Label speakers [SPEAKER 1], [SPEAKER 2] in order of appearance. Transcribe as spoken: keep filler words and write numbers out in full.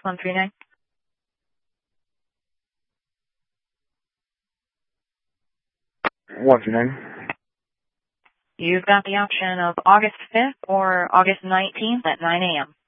[SPEAKER 1] one three nine.
[SPEAKER 2] one three nine.
[SPEAKER 1] You've got the option of August fifth or August nineteenth at nine A M